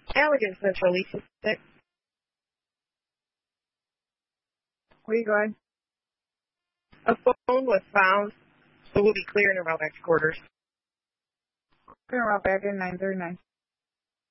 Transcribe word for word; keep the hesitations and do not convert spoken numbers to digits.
Allegan Central, Lisa six. Where are you going? A phone was found, so we'll be clearing around next quarters. Clear around back in nine thirty-nine.